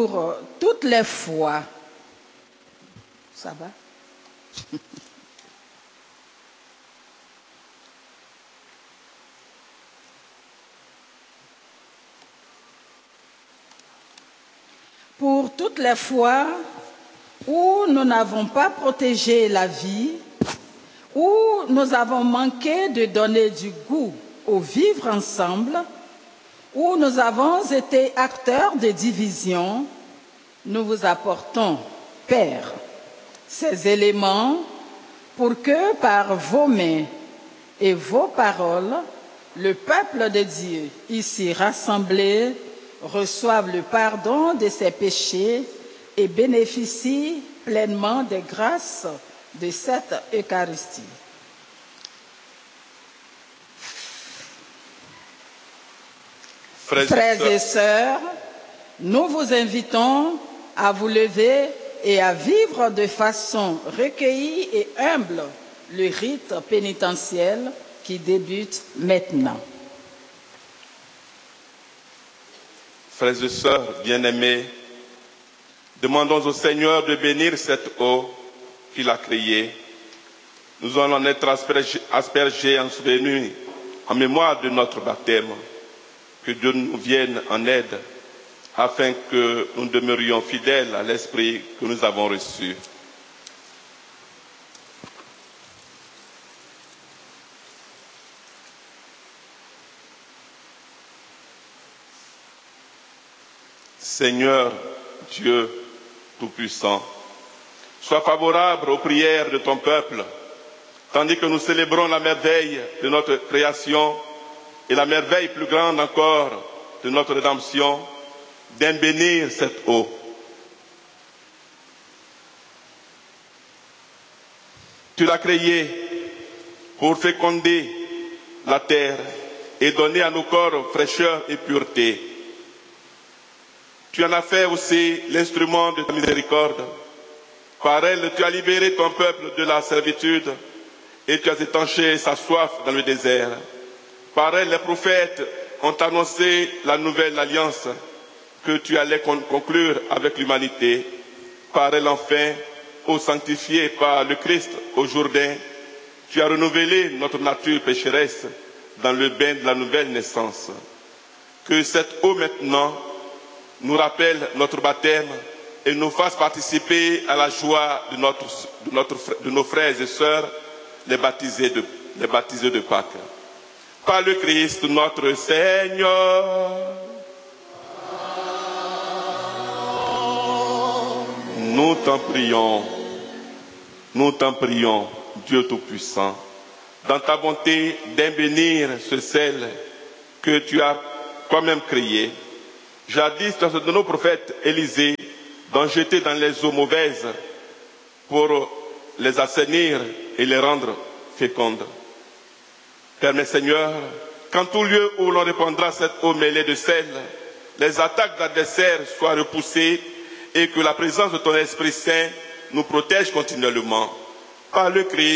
pour toutes les fois. Ça va? Pour toutes les fois où nous n'avons pas protégé la vie, où nous avons manqué de donner du goût au vivre ensemble, où nous avons été acteurs de division, nous vous apportons, Père, ces éléments pour que par vos mains et vos paroles, le peuple de Dieu ici rassemblé reçoive le pardon de ses péchés et bénéficie pleinement des grâces de cette Eucharistie. Frères et sœurs, nous vous invitons à vous lever et à vivre de façon recueillie et humble le rite pénitentiel qui débute maintenant. Frères et sœurs bien-aimés, demandons au Seigneur de bénir cette eau qu'il a créée. Nous allons en être aspergés en souvenir, en mémoire de notre baptême. Que Dieu nous vienne en aide, afin que nous demeurions fidèles à l'Esprit que nous avons reçu. Seigneur Dieu Tout-Puissant, sois favorable aux prières de ton peuple, tandis que nous célébrons la merveille de notre création et la merveille plus grande encore de notre rédemption, d'en bénir cette eau. Tu l'as créée pour féconder la terre et donner à nos corps fraîcheur et pureté. Tu en as fait aussi l'instrument de ta miséricorde. Par elle, tu as libéré ton peuple de la servitude et tu as étanché sa soif dans le désert. Par elle, les prophètes ont annoncé la nouvelle alliance que tu allais conclure avec l'humanité. Par elle, enfin, ô sanctifié par le Christ au Jourdain, tu as renouvelé notre nature pécheresse dans le bain de la nouvelle naissance. Que cette eau maintenant nous rappelle notre baptême et nous fasse participer à la joie de nos frères et sœurs, les baptisés de Pâques. Par le Christ notre Seigneur. Nous t'en prions, Dieu Tout-Puissant, dans ta bonté d'en bénir ce sel que tu as toi-même créé. Jadis, de nos prophètes Élysée, d'en jeter dans les eaux mauvaises pour les assainir et les rendre fécondes. Permets, Seigneur, qu'en tout lieu où l'on répandra cette eau mêlée de sel, les attaques d'adversaires soient repoussées et que la présence de ton Esprit Saint nous protège continuellement. Par le Christ,